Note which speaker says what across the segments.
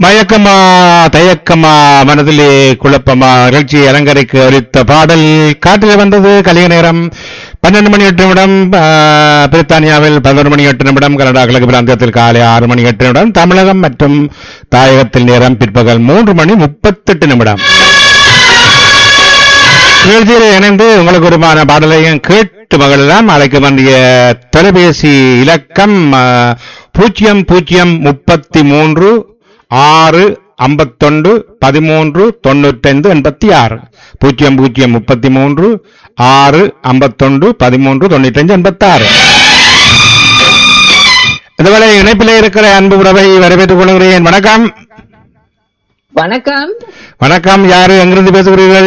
Speaker 1: மயக்கமா தயக்கமா மனதிலே குழப்பமா நிகழ்ச்சி அலங்கரிக்கு அளித்த பாடல் காற்றில் வந்தது. கலிக நேரம் 12 மணி 8 நிமிடம். பிரித்தானியாவில் 11 மணி 8 நிமிடம். கனடா கிழக்கு பிராந்தியத்தில் காலை 6 மணி 8 நிமிடம். தமிழகம் மற்றும் தாயகத்தில் நேரம் பிற்பகல் 3 மணி 38 நிமிடம். நிகழ்ச்சியில் இணைந்து உங்களுக்கு ஒருமான பாடலையும் கேட்டு மகளெல்லாம் அழைக்க வேண்டிய தொலைபேசி இலக்கம் 0033 6 51 13 95 86. 0033 6 51 13 95 86. இதுவரை இணைப்பிலே இருக்கிற அன்பு உறவை வரவேற்றுக் கொள்கிறேன். வணக்கம்.
Speaker 2: வணக்கம்.
Speaker 1: வணக்கம். யாரு எங்கிருந்து பேசுகிறீர்கள்?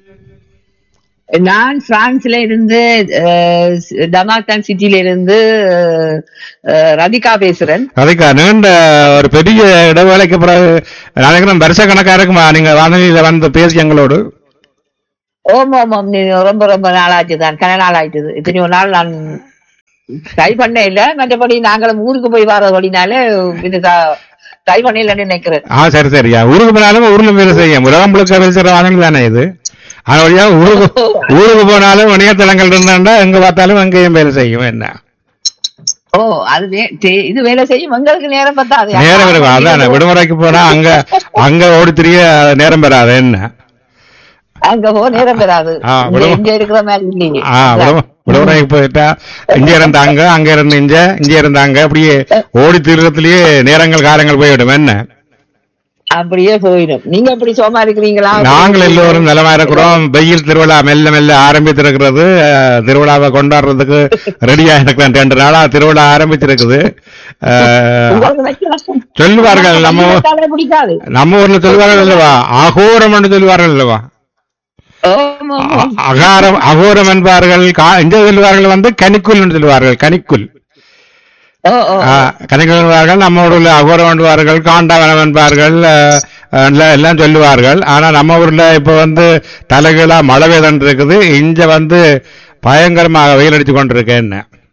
Speaker 2: நான் பிரான்ஸ்ல இருந்து டமாக்கான் சிட்டில இருந்து ரதிகா பேசுறேன்.
Speaker 1: ரதிகா, நீண்ட ஒரு பெரிய இடைவேளைக்கு பிறகு நினைக்கிறேன் வருஷ கணக்கா இருக்குமா நீங்க வானொலியில வந்து பேசி எங்களோடு?
Speaker 2: ஓம் ஓம் ஓம். ரொம்ப ரொம்ப நாளாச்சு தான், கன நாள் ஆயிட்டுது. இத்தனையோ நாள் நான் ட்ரை பண்ண இல்ல. மற்றபடி நாங்களும் ஊருக்கு போய் வர வழினால இது ட்ரை பண்ண இல்லன்னு நினைக்கிறேன்.
Speaker 1: சரி சரியா. ஊருக்கு போனாலும் ஊர்ல வேலை செய்யும். உலகம் முழுக்க வேலை செய்யற வானொலி தானே இது. அதனால ஊருக்கு போனாலும் இணையதளங்கள் இருந்தாண்டா எங்க பார்த்தாலும் அங்கேயும் வேலை செய்யும். என்ன
Speaker 2: ஓ, அது இது வேலை செய்யும். எங்களுக்கு நேரம் பத்தாது.
Speaker 1: நேரம் இருக்கும். அதான விடுமுறைக்கு போனா அங்க ஓடி திரிய நேரம் பெறாது. என்ன
Speaker 2: அங்க போ நேரம் பெறாது. இங்க இருக்கிற மாதிரி இல்லையே.
Speaker 1: விடுமுறைக்கு போயிட்டா இங்க இருந்தாங்க, அங்க இருந்து இங்க இருந்தாங்க, அப்படியே ஓடி தீர்க்கத்திலேயே நேரங்கள் காலங்கள் போய்விடும். என்ன
Speaker 2: அப்படியே போயிடும். நீங்க எப்படி சோமா இருக்கிறீங்களா?
Speaker 1: நாங்கள் எல்லோரும் நலமா இருக்கிறோம். வெயில் திருவிழா மெல்ல மெல்ல ஆரம்பித்திருக்கிறது. திருவிழாவை கொண்டாடுறதுக்கு ரெடியா இருக்கிறேன். 2 நாளா திருவிழா ஆரம்பிச்சிருக்குது. சொல்லுவார்கள் நம்ம ஊர்ல சொல்லுவார்கள் அல்லவா, அகோரம் என்று சொல்லுவார்கள் அல்லவா. அகோரம் என்பார்கள். இந்த சொல்லுவார்கள் வந்து கனிக்குள் என்று சொல்லுவார்கள். கனிக்குள் கணிகள் நம்ம ஊர்ல அகோரம் என்பார்கள், காண்டாவனம் என்பார்கள், எல்லாம் சொல்லுவார்கள். ஆனா நம்ம ஊர்ல இப்ப வந்து தலைகளா மழை பெய்து இருக்குது. இங்க வந்து பயங்கரமாக வெயில் அடிச்சு கொண்டிருக்கேன்.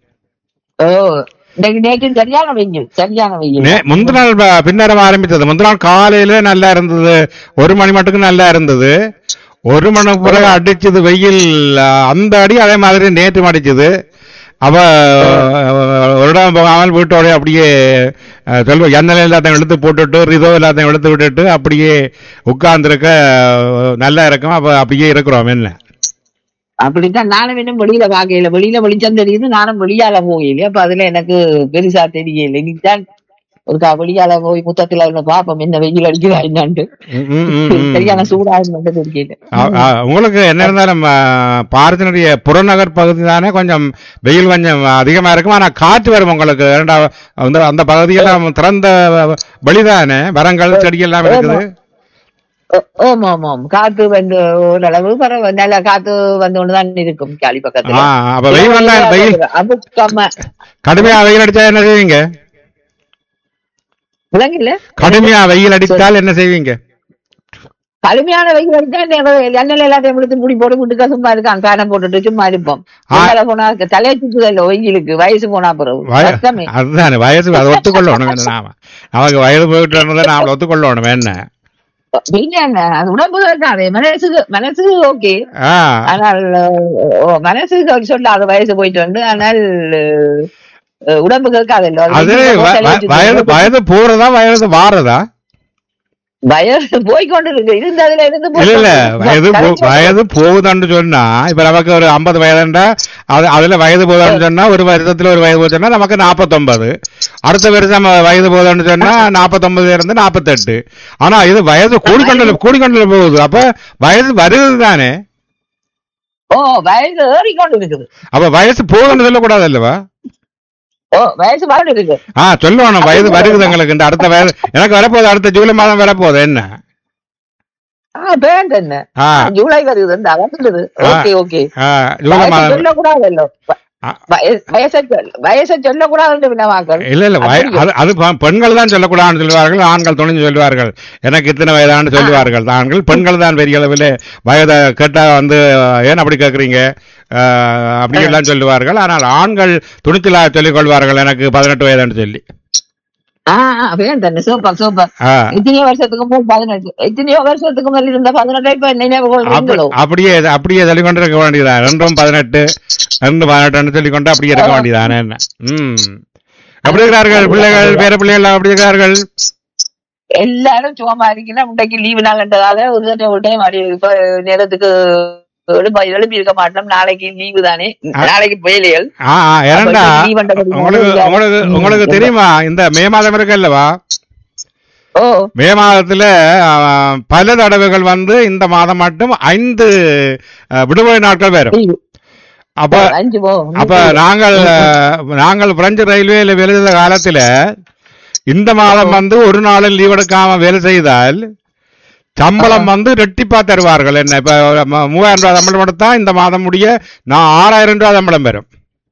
Speaker 1: முந்தின நாள் பின்னரம் ஆரம்பித்தது. முந்தின நாள் காலையில நல்லா இருந்தது. 1 மணி மட்டும் நல்லா இருந்தது. 1 மணிக்கு பிறகு அடிச்சது வெயில். அந்த அடி அதே மாதிரி நேற்று அடிச்சது. அவ ஒரு இடம் போகாமல் வீட்டோட அப்படியே சொல்வ எண்ணெய் எல்லாத்தையும் எடுத்து போட்டுட்டு ரிதோ எல்லாத்தையும் எடுத்து விட்டுட்டு அப்படியே உட்கார்ந்துருக்க நல்லா இருக்கும். அப்ப அப்படியே இருக்கிறோம். என்ன
Speaker 2: அப்படித்தான் நானும் இன்னும் வெளியில பாக்கையில. வெளியில வெளிச்சம் தெரியுது, நானும் வெளியால போகல. அப்ப அதுல எனக்கு பெருசா தெரியல. இன்னைக்குதான் ஒரு வெளியால போய் முத்தத்துல பாப்போம் என்ன வெயில் அடிக்கிறா என்னான்ட்டு. சரியான சூடாக தெரியல.
Speaker 1: உங்களுக்கு என்ன இருந்தாலும் பாரதியினுடைய புறநகர் பகுதி தானே கொஞ்சம் வெயில் கொஞ்சம் அதிகமா இருக்கும். ஆனா காற்று வரும் உங்களுக்கு. அந்த பகுதியெல்லாம் திறந்த வெளிதானே, மரங்கள் செடி எல்லாம் இருக்குது.
Speaker 2: ஓம் ஓம் ஓம். காத்து வந்து ஓரளவு பரவாயில்ல, நல்ல காத்து வந்து ஒண்ணுதான் இருக்கும் காலி பக்கத்துல.
Speaker 1: அப்ப வெயில் கடுமையா வெயில் அடிச்சா என்ன செய்வீங்க? கடுமையா வெயில் அடித்தால் என்ன செய்வீங்க?
Speaker 2: கடுமையான வெயில் அடித்தா எண்ணெய் எல்லாத்தையும் எடுத்து முடி போட்டு வீட்டுக்கா சும்மா இருக்கான், காரம் போட்டுட்டு சும்மா இருப்போம். போனா தலையை சுற்றுதல்ல வெயிலுக்கு வயசு போனா பிறகு
Speaker 1: அதுதானே வயசு. அதை ஒத்துக்கொள்ளணும். நமக்கு வயது போயிட்டு நாம ஒத்துக்கொள்ளணும். என்ன
Speaker 2: என்ன அது உடம்பு இருக்காது, மனசுக்கு ஓகே. ஆனால் மனசுக்கு சொல்ல அது வயசு போயிட்டு வந்து. ஆனால் உடம்பு கேட்காதல்ல.
Speaker 1: வயது போறதா வயது வாரதா?
Speaker 2: வயது போய்கொண்டு இருக்கு. இருந்ததுல இருந்து
Speaker 1: வயது போகுதான்னு சொன்னா இப்ப நமக்கு ஒரு 50 வயதுண்டா அதுல வயது போகுதான்னு சொன்னா ஒரு வருஷத்துல ஒரு வயது போச்சுன்னா நமக்கு 49. அடுத்த வருஷம் வயது போகுதான்னு சொன்னா 49 இருந்து 48. ஆனா இது வயது கூடிக்கொண்டு போகுது. அப்ப வயது வருது தானே.
Speaker 2: வயது ஏறிக்கொண்டு இருக்குது.
Speaker 1: அப்ப வயசு போகுதுன்னு சொல்லக்கூடாது அல்லவா?
Speaker 2: வயசு இருக்கு.
Speaker 1: சொல்லுவானு வயது வருகுது எங்களுக்கு. இந்த அடுத்த வயது எனக்கு வரப்போகுது. அடுத்த ஜூலை மாதம் வரப்போகுது. என்ன
Speaker 2: என்ன ஜூலை வருது. ஜூலை மாதம் சொல்லக்கூடாதல்லோ. வயசை சொல்லக்கூடாது.
Speaker 1: இல்ல இல்ல, அது பெண்கள் தான் சொல்லக்கூடாதுன்னு சொல்லுவார்கள். ஆண்கள் துணிஞ்சு சொல்லுவார்கள் எனக்கு இத்தனை வயதான்னு சொல்லுவார்கள். ஆண்கள் பெண்கள் தான் பெரிய அளவில் வயதை கேட்டா வந்து ஏன் அப்படி கேட்குறீங்க அப்படி எல்லாம் சொல்லுவார்கள். ஆனால் ஆண்கள் துணிச்சலாக சொல்லிக் கொள்வார்கள் எனக்கு 18 வயதான்னு சொல்லி.
Speaker 2: வேன் தானே. Super super.
Speaker 1: ஆ,
Speaker 2: எத்தனையோ வருஷத்துக்கு முன் 18, எத்தனையோ வருஷத்துக்கு மேல இருந்த 18 இப்ப நினைவு கொள்றீங்களோ?
Speaker 1: அப்படியே அப்படியே சொல்லிக் கொண்டு இருக்க வேண்டியதான். 2 18 2 18 சொல்லிக் கொண்டு அப்படியே இருக்க வேண்டியதானே என்ன? எப்படி இருக்கிறார்கள் பிள்ளைகள், பேர பிள்ளைகள் அப்படி இருக்கிறார்கள்?
Speaker 2: எல்லாரும் சும்மா இருக்கணும். இன்றைக்கு லீவு நாள்ன்றதால ஒரு டைம் இப்ப நேரத்துக்கு எழுப்பி இருக்க மாட்டோம். நாளைக்கு லீவு தானே, நாளைக்கு புயலியல்.
Speaker 1: ஏனண்டா உங்களுக்கு உங்களுக்கு உங்களுக்கு தெரியுமா, இந்த மே மாதம் இருக்கு அல்லவா? மே மாதத்துல பல தடவைகள் வந்து இந்த மாதம் மட்டும் 5 விடுமுறை நாட்கள் வரும். அப்ப நாங்கள் பிரெஞ்சு ரயில்வேல வேலை செய்த காலத்துல இந்த மாதம் வந்து ஒரு நாளும் லீவ் எடுக்காம வேலை செய்தால் சம்பளம் வந்து ரெட்டிப்பா தருவார்கள். என்ன இப்ப 3000 ரூபாய் சம்பளம் எடுத்தா இந்த மாதம் முடிய நான் 6000 ரூபாய் சம்பளம் பெறும்.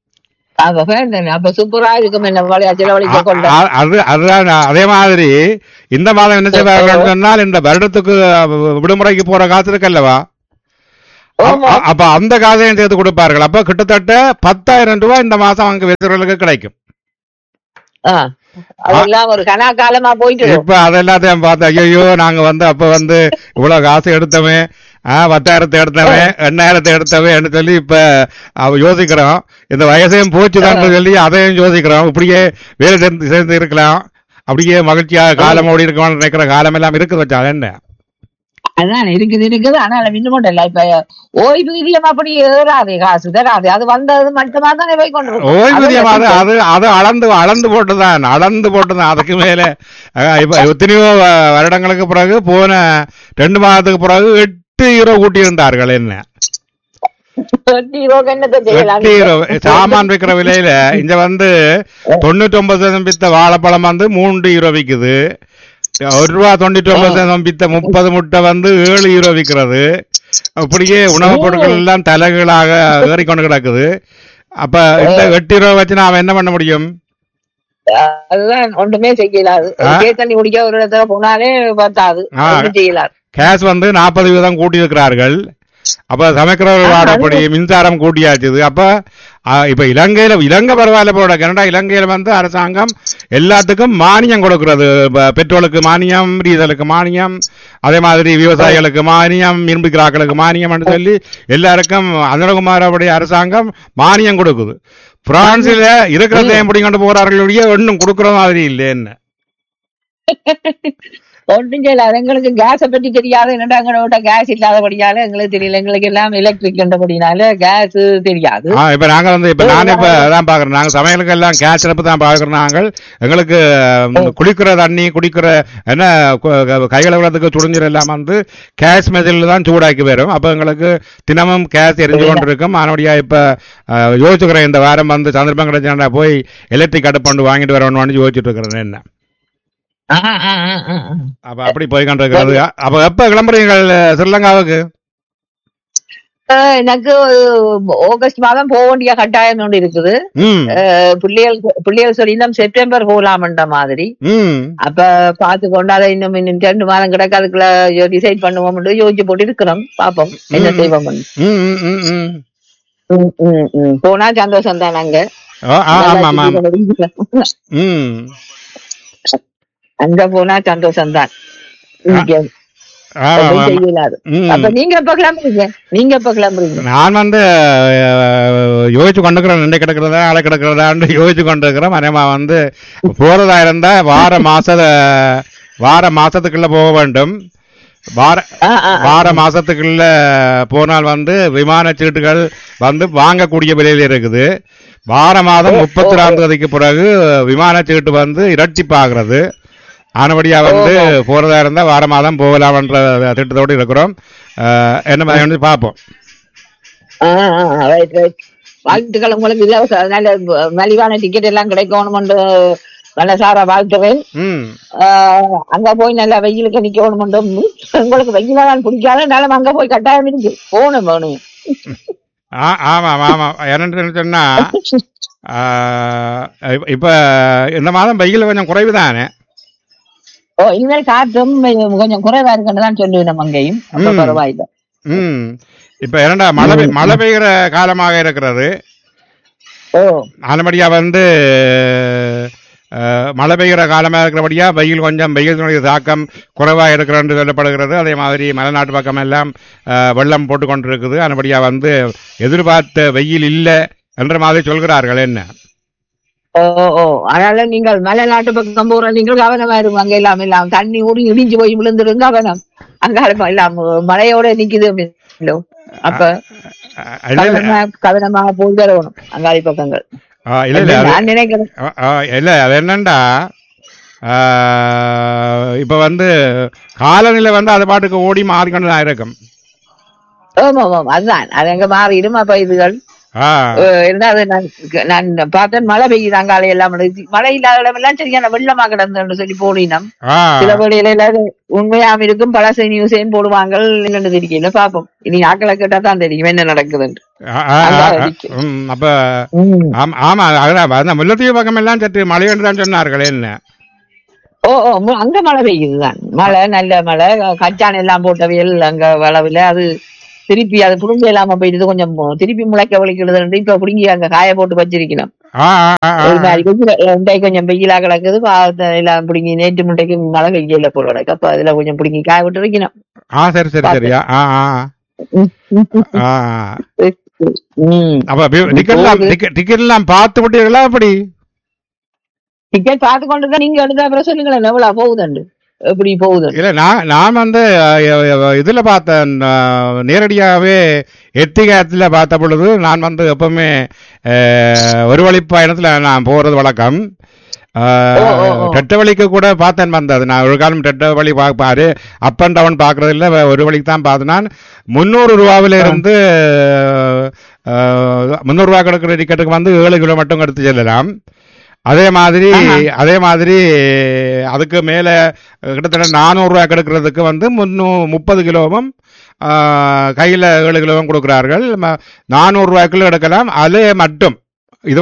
Speaker 1: அதுதான். அதே மாதிரி இந்த மாதம் என்ன செய்வார்கள் சொன்னால், இந்த வருடத்துக்கு விடுமுறைக்கு போற காசு இருக்கு அல்லவா, அப்ப அந்த காசையும் சேர்த்து கொடுப்பார்கள். அப்ப கிட்டத்தட்ட 10,000 ரூபாய் இந்த மாசம் அங்க வெற்றிகளுக்கு கிடைக்கும்.
Speaker 2: ஒரு கனாகாலமா போயிட்டு
Speaker 1: இப்ப அதெல்லாத்தையும் பார்த்து ஐயோ நாங்க வந்து அப்ப வந்து இவ்வளவு காசு எடுத்தோமே, 10,000 எடுத்தவே, 8,000 எடுத்தவே சொல்லி இப்ப யோசிக்கிறோம். இந்த வயசையும் போச்சுதான் சொல்லி அதையும் யோசிக்கிறோம். இப்படியே வேலை சேர்ந்து இருக்கலாம், அப்படியே மகிழ்ச்சியாக காலம் ஓடி இருக்கணும்னு நினைக்கிற காலம் எல்லாம் இருக்குது. வச்சா என்ன
Speaker 2: அதான் இருக்குது. ஆனா இன்னும் மட்டும் இல்ல, இப்ப ஓய்வூதியம் அப்படி ஏறாது, காசு தராது. அது வந்தது மட்டுமா தானே போய் கொண்டு
Speaker 1: ஓய்வூதியம். அது அளந்து போட்டுதான் அதுக்கு மேல இப்ப எத்தனையோ வருடங்களுக்கு பிறகு போன 2 மாதத்துக்கு பிறகு 8 யூரோ கூட்டி இருந்தார்கள். என்ன
Speaker 2: 8 யூரோ
Speaker 1: சாமான் விற்கிற விலையில இங்க வந்து 99 வித்த வாழைப்பழம் வந்து 3 யூரோ விக்குது. ₹1.99 வித்த 30 முட்டை வந்து 7 யூரோ விற்கிறது. அப்படியே உணவுப் பொருட்கள் எல்லாம் தலைகளாக ஏறிக்கொண்டு கிடக்குது. அப்ப இந்த 8 யூரோ வச்சு நாம என்ன பண்ண முடியும்?
Speaker 2: அதுதான் ஒன்றுமே செய்யலாது. தண்ணி குடிக்க ஒரு இடத்துல போனாலே பார்த்தாது செய்யலாது.
Speaker 1: கேஸ் வந்து 40% கூட்டி இருக்கிறார்கள். அப்ப சமைக்கிறவர்கள் வாடப்படி மின்சாரம் கூட்டியாச்சுது. அப்ப இப்ப இலங்கை பரவாயில்ல போட, கனடா இலங்கையில வந்து அரசாங்கம் எல்லாத்துக்கும் மானியம் கொடுக்கிறது. பெட்ரோலுக்கு மானியம், டீசலுக்கு மானியம், அதே மாதிரி விவசாயிகளுக்கு மானியம், மின்பிக்கிறாக்களுக்கு மானியம் என்று சொல்லி எல்லாருக்கும் அனுரகுமாரவுடைய அரசாங்கம் மானியம் கொடுக்குது. பிரான்சில இருக்கிறத எப்படி கொண்டு போறார்களுடைய ஒன்னும் கொடுக்கற மாதிரி இல்லை. என்ன
Speaker 2: ஒன்றும் செய்யல. எங்களுக்கு கேஸை பற்றி தெரியாது. என்னடா எங்களோட கேஸ் இல்லாதபடியால எங்களுக்கு தெரியல. எங்களுக்கு எல்லாம் எலக்ட்ரிக் என்றபடினால கேஸ் தெரியாது.
Speaker 1: இப்ப நாங்க வந்து இப்ப நானே இப்ப தான் பாக்குறேன். நாங்க சமையலுக்கு எல்லாம் கேஸ் அடுப்பு தான் பாக்குறோம். நாங்கள் எங்களுக்கு குளிக்கிற தண்ணி, குடிக்கிற என்ன கைகளை விளத்துக்கு சுடுஞ்சிர எல்லாம் வந்து கேஸ் மெஷின்ல தான் சூடாக்கி வரும். அப்ப எங்களுக்கு தினமும் கேஸ் எரிஞ்சு கொண்டு இருக்கும். அதனுடைய இப்ப யோசிச்சுக்கிறேன், இந்த வாரம் வந்து சந்தர்ப்பம் கிடைச்சா போய் எலக்ட்ரிக் அடுப்பு வாங்கிட்டு வரணும்னு யோசிச்சுட்டு இருக்கிறேன். என்ன அப்ப அப்படி போய் கொண்டிருக்கிறது. அப்ப எப்ப கிளம்புறீங்கள் ஸ்ரீலங்காவுக்கு?
Speaker 2: எனக்கு ஆகஸ்ட் மாதம் போக வேண்டிய கட்டாயம் ஒன்று இருக்குது. பிள்ளைகள் சொல்லி செப்டம்பர் போகலாம்ன்ற மாதிரி. அப்ப பாத்து கொண்டாத இன்னும் 2 மாதம் கிடக்கு. அதுக்குள்ள டிசைட் பண்ணுவோம், யோசிச்சு போட்டு இருக்கிறோம். பாப்போம் என்ன செய்வோம். போனா சந்தோஷம் தான். அங்க அங்க போனா சந்தோஷம் தான். நீங்க எப்ப கிளம்புறீங்க?
Speaker 1: நான் வந்து யோசிச்சு கொண்டிருக்கிறேன், நின்று கிடக்கிறதா ஆளை கிடக்கிறதான்னு யோசிச்சு கொண்டிருக்கிறேன். அதேமா வந்து போறதா இருந்தா வார மாசத்துக்குள்ள போக வேண்டும். வார மாசத்துக்குள்ள போனால் வந்து விமான சீட்டுகள் வந்து வாங்கக்கூடிய விலையில இருக்குது. வார மாதம் 34 தேதிக்கு பிறகு விமான சீட்டு வந்து இரட்டிப்பாகிறது. ஆனபடியா வந்து போறதா இருந்தா வார மாதம் போகலாம்ன்ற திட்டத்தோடு இருக்கிறோம். என்ன மாதிரி பார்ப்போம்.
Speaker 2: வாழ்த்துக்கள் உங்களுக்கு. இலவச அதனால மலிவான டிக்கெட் எல்லாம் கிடைக்கணும். நல்ல சாரா வாழ்த்துறேன். அங்க போய் நல்லா வெயிலுக்கு நிக்கணும். உங்களுக்கு வெயிலாம் பிடிக்காத அங்க போய் கட்டாயம் இருக்கு போகணும் வேணும்.
Speaker 1: ஆமா ஆமா. என்னன்னு சொன்னா இப்ப இந்த மாதம் வெயில் கொஞ்சம் குறைவுதானே.
Speaker 2: இனிமேல் காற்றும் கொஞ்சம் குறைவா இருக்குன்னு சொல்லுவேன். அங்கேயும் பரவாயில்ல.
Speaker 1: இப்ப என்னடா மழை பெய்கிற காலமாக இருக்கிறது. அதன்படியா வந்து மழை பெய்கிற காலமாக இருக்கிறபடியா வெயில் கொஞ்சம் வெயிலினுடைய தாக்கம் குறைவாக இருக்கிறது என்று சொல்லப்படுகிறது. அதே மாதிரி மலைநாட்டு பக்கம் எல்லாம் வெள்ளம் போட்டு கொண்டிருக்குது. அதுபடியா எதிர்பார்த்த வெயில் இல்லை என்ற மாதிரி சொல்கிறார்கள். என்ன
Speaker 2: அதனால நீங்கள் மலைநாட்டு பக்கம் போற நீங்கள் கவனமா இருக்கும். அங்க எல்லாம் தண்ணி ஊறி இடிஞ்சு போய் விழுந்துடும். கவனம் அங்க எல்லாம் மழையோட நிக்குது. அப்ப கவனமாக போய் வரணும் அங்காளி பக்கங்கள். நான் நினைக்கிறேன்
Speaker 1: இல்ல அது என்னண்டா இப்ப காலநிலை அது பாட்டுக்கு ஓடி மாறிக்கொண்டு தான் இருக்கும்.
Speaker 2: ஆமாம் அதுதான் அது எங்க மாறிடும். அப்ப இதுகள் நான் பார்த்தேன் மழை பெய்யுது அங்காலை எல்லாம் மழை இல்லாத இடம் எல்லாம் சரியான வெள்ளமா கிடந்து சொல்லி போடினோம். சில வேளையில உண்மையாம இருக்கும் பழசை நியூஸையும் போடுவாங்க. இல்லைன்னு தெரியல பாப்போம். இனி ஆக்களை கேட்டா தான் தெரியும் என்ன நடக்குதுன்னு.
Speaker 1: அப்ப ஆமா முல்லைத்தீவு பக்கம் எல்லாம் சற்று மழை என்றுதான் சொன்னார்கள். என்ன
Speaker 2: அங்க மழை பெய்யுதுதான். மழை நல்ல மழை கச்சான் எல்லாம் போட்டவையல் அங்க வளவுல அது திருப்பி அது புடுங்க இல்லாம போயிட்டு கொஞ்சம் திருப்பி முளைக்க வலிக்கிறது. இப்ப புடுங்கி அங்க காய போட்டு வச்சிருக்கணும். கொஞ்சம் வெயிலா கிடக்குது எல்லாம் புடுங்கி நேற்று முட்டைக்கு மழை வெயில போல கிடக்கு. அப்ப அதுல கொஞ்சம் புடுங்கி காய விட்டு வைக்கணும்.
Speaker 1: டிக்கெட் எல்லாம் பார்த்து விட்டீங்களா? அப்படி
Speaker 2: டிக்கெட் பார்த்து கொண்டுதான் நீங்க எடுத்த அப்புறம் சொல்லுங்களேன் எவ்வளவு போகுதுண்டு எப்படி போகுது.
Speaker 1: இல்ல நான் இதுல பார்த்தேன் நேரடியாகவே எத்திகாத்துல பார்த்த பொழுது நான் எப்பவுமே ஒரு வழி பயணத்துல நான் போறது வழக்கம். டெட்ட வழிக்கு கூட பார்த்தேன் அது நான் ஒரு காலம் டெட்ட வழி பார்ப்பாரு அப் அண்ட் டவுன் பார்க்கறது இல்லை, ஒரு வழிக்கு தான் பார்த்தேன். நான் 300 ரூபாவில இருந்து 300 ரூபா கிடக்கிற டிக்கெட்டுக்கு 7 கிலோ மட்டும் எடுத்து செல்லலாம். அதே மாதிரி அதுக்கு மேல கிட்டத்தட்ட 400 ரூபாய் கிடைக்கிறதுக்கு 30 கிலோவும் கையில 7 கிலோவும் கொடுக்கிறார்கள். 400 ரூபாய்க்குள்ள எடுக்கலாம். அதே மட்டும் இது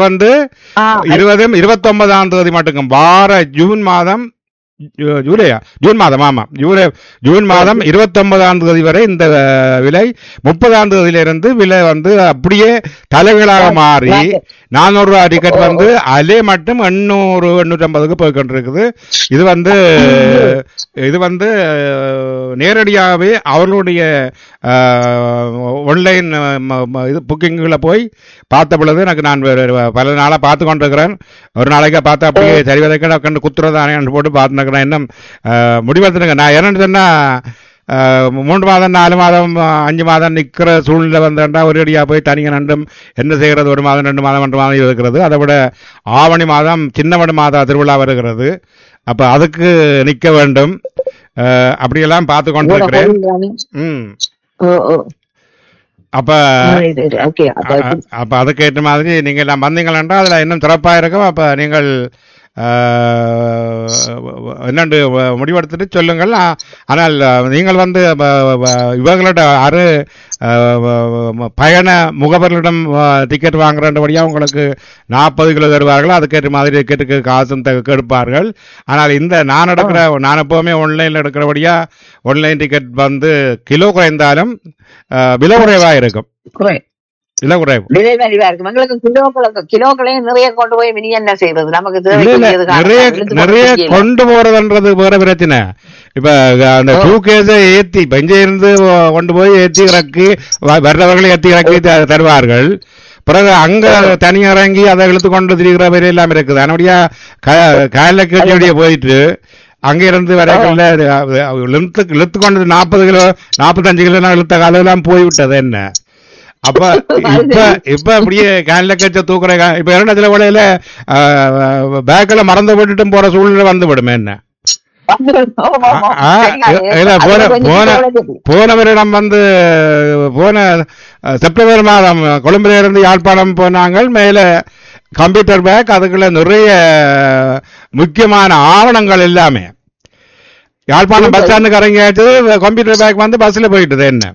Speaker 1: 29ஆம் தேதி மட்டும் வார ஜூன் மாதம் ஜூன் மாதம் ஆமா ஜூன் மாதம் 29ஆம் தேதி வரை இந்த விலை 30ஆம் தேதியிலிருந்து விலை அப்படியே தலைகளாக மாறி 400 ரூபாய் டிக்கெட் அலே மட்டும் 800-850க்கு போய் கொண்டிருக்குது. இது நேரடியாகவே அவர்களுடைய ஆன்லைன் இது புக்கிங்கில் போய் பார்த்த பொழுது எனக்கு நான் பல நாளாக பார்த்து கொண்டிருக்கிறேன். ஒரு நாளைக்கு பார்த்து அப்படியே சரிவதைக்க கண்டு குத்துறதானே போட்டு பார்த்து இன்னும் முடிவெடுத்துருங்க. நான் என்னன்னு சொன்னா 3 மாதம் 4 மாதம் 5 மாதம் நிற்கிற சூழ்நிலை வந்தா ஒரு அடியா போய் தனியாக நண்டும் என்ன செய்கிறது. 1 மாதம் 2 மாதம் 3 மாதம் இருக்கிறது. அதை விட ஆவணி மாதம் சின்னவடு மாதா திருவிழா வருகிறது. அப்ப அதுக்கு நிற்க வேண்டும். அப்படியெல்லாம் பார்த்து கொண்டிருக்கிறேன். அப்ப அதுக்கேற்ற மாதிரி நீங்க எல்லாம் வந்தீங்களா அதுல இன்னும் சிறப்பா இருக்கும். அப்ப நீங்கள் என்னண்டு முடிவெடுத்துட்டு சொல்லுங்கள். ஆனால் நீங்கள் இவர்களோட பயண முகவர்களிடம் டிக்கெட் வாங்குறபடியாக உங்களுக்கு 40 கிலோ தருவார்கள். அதுக்கேற்ற மாதிரி டிக்கெட்டுக்கு காசும் எடுப்பார்கள். ஆனால் நான் எப்பவுமே ஆன்லைன்ல எடுக்கிறபடியா ஆன்லைன் டிக்கெட் கிலோ குறைந்தாலும் விலை குறைவா இருக்கும்.
Speaker 2: நிறைய
Speaker 1: கொண்டு போறதுன்றது வேற பிரச்சனை. இப்ப அந்த டூகேஸை ஏத்தி பெஞ்ச இருந்து கொண்டு போய் ஏத்தி இறக்கி வர்றவர்களை ஏத்தி இறக்கி தருவார்கள். பிறகு அங்க தனி இறங்கி அதை இழுத்து கொண்டு திரிகிற வரை எல்லாம் இருக்குது. அதனுடைய கால கேட்டிய போயிட்டு அங்க இருந்து வரைக்கும் இழுத்து கொண்டு 40 கிலோ 45 கிலோ இழுத்த காலம் எல்லாம் போய்விட்டது. என்ன அப்ப இப்ப அப்படியே கேன்ல கச்ச தூக்குற இப்ப இரண்டாவது வேலையில பேக்ல மறந்து விட்டுட்டும் போற சூழ்நிலை வந்துவிடுமே. என்ன போன வருடம் போன செப்டம்பர் மாதம் கொழும்புல இருந்து யாழ்ப்பாணம் போனாங்க. மேல கம்ப்யூட்டர் பேக் அதுக்குள்ள நிறைய முக்கியமான ஆவணங்கள் எல்லாமே யாழ்ப்பாணம் பஸ் ஸ்டாண்டுக்கு இறங்கியாச்சு. கம்ப்யூட்டர் பேக் பஸ்ல போயிட்டுது. என்ன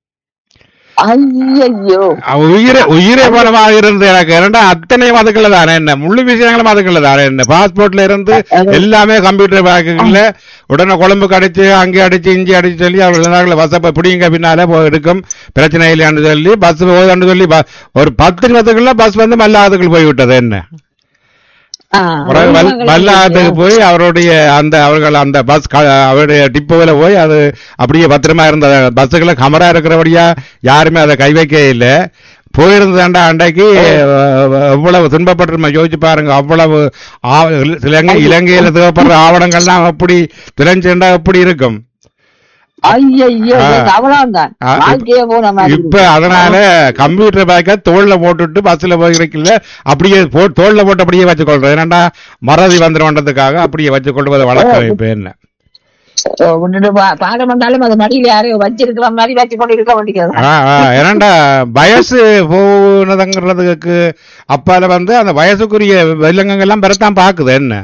Speaker 1: உயிரே போனமாக இருந்து எனக்கு இரண்டா அத்தனையும் அதுக்குள்ள தானே. என்ன முழு விஷயங்களும் அதுக்குள்ள தானே. என்ன பாஸ்போர்ட்ல இருந்து எல்லாமே கம்ப்யூட்டர் பேக்குல உடனே கொழும்பு கடிச்சு அங்கே அடிச்சு இஞ்சி அடிச்சு சொல்லி அவர்கள் பஸ் பிடிங்க பின்னாலே எடுக்கும் பிரச்சனை இல்லையான்னு சொல்லி பஸ் போகுதுன்னு சொல்லி ஒரு 10 நிமிஷத்துக்குள்ள பஸ் மல்லாதுக்குள் போய்விட்டது. என்ன வல்லாத்துக்கு போய் அவருடைய அவர்கள் அந்த பஸ் அவருடைய டிப்போவில் போய் அது அப்படியே பத்திரமா இருந்த பஸ்ஸுகளை கமரா இருக்கிறபடியா யாருமே அதை கை வைக்க இல்லை. போயிருந்தாண்டா அன்றைக்கு எவ்வளவு துன்பப்பட்டு யோசிச்சு பாருங்க. அவ்வளவு இலங்கையில தேவைப்படுற ஆவணங்கள்லாம் அப்படி திளைஞ்சேண்டா எப்படி இருக்கும். இப்ப அதனால கம்ப்யூட்டர் பேக்க தோல்ல போட்டுட்டு பஸ்ல போயிருக்கல அப்படியே தோல்ல போட்டு அப்படியே வச்சுக்கொள்றது. ஏன்னாண்டா மறதி வந்துடும்ன்றதுக்காக அப்படியே வச்சுக்கொள்வது வழக்கம். இப்ப என்ன
Speaker 2: பாடம் வந்தாலும் அது மடியில யாரையும் வச்சிருக்கிற மாதிரி வச்சு கொண்டு இருக்க வேண்டியது.
Speaker 1: ஏன்னாண்டா வயசு போனதுங்கிறதுக்கு அப்பால அந்த வயசுக்குரிய விலங்குகள்லாம் பெறத்தான் பாக்குது. என்ன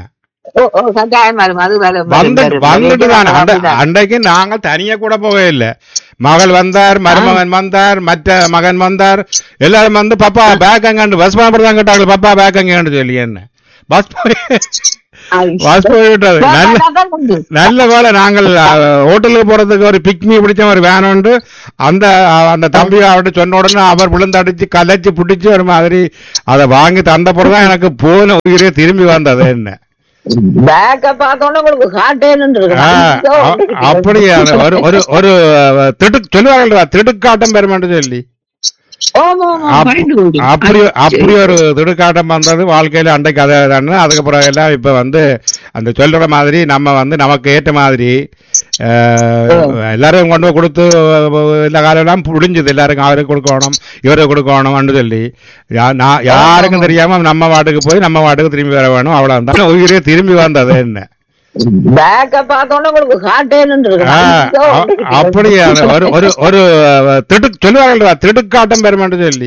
Speaker 1: வந்துட்டு அன்றைக்கு நாங்கள் தனியா கூட போகவே இல்லை. மகள் வந்தார், மருமகன் வந்தார், மற்ற மகன் வந்தார், எல்லாரும் பப்பா பேக் அங்காண்டு பஸ் தான் கேட்டாங்க. பப்பா பேக் அங்காண்டு சொல்லி என்ன பஸ் போய்விட்டது. நல்ல வேலை நாங்கள் ஹோட்டலுக்கு போறதுக்கு ஒரு பிக்மி பிடிச்ச ஒரு வேன் உண்டு. அந்த தம்பி அவர்கிட்ட சொன்ன உடனே அவர் விழுந்தடிச்சு கலைச்சு பிடிச்சு ஒரு மாதிரி அதை வாங்கி தந்த பிறகுதான் எனக்கு போன உயிரே திரும்பி வந்தது. என்ன அப்படி ஒரு சொல்லுவாங்க திடுக்காட்டம் பெருமான்னு சொல்லி அப்படி ஒரு திடுக்காட்டம் வந்தது வாழ்க்கையில அன்றைக்கு. அதை தானே அதுக்கப்புறம் எல்லாம் இப்ப அந்த சொல்ற மாதிரி நம்ம நமக்கு ஏற்ற மாதிரி எல்லாரும் கொண்டு போய் கொடுத்து எல்லா காலம் எல்லாம் புடிஞ்சது. எல்லாருக்கும் அவருக்கு கொடுக்கணும் இவருக்கு கொடுக்கணும்னு சொல்லி யாருக்கும் தெரியாம நம்ம வாட்டுக்கு போய் நம்ம வாட்டுக்கு திரும்பி வர வேணும். அவ்வளவு உயிரே திரும்பி வந்தது. என்ன அப்படி ஒரு சொல்லுவாங்க திடுக்காட்டம் பெருமான்னு சொல்லி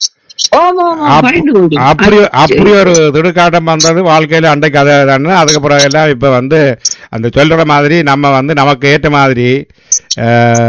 Speaker 1: அப்படி ஒரு திடுக்காட்டம் வந்தது வாழ்க்கையில அன்றைக்கு. அதை தானே அதுக்கப்புறம் எல்லாம் இப்ப அந்த சொல்ற மாதிரி நம்ம நமக்கு ஏற்ற மாதிரி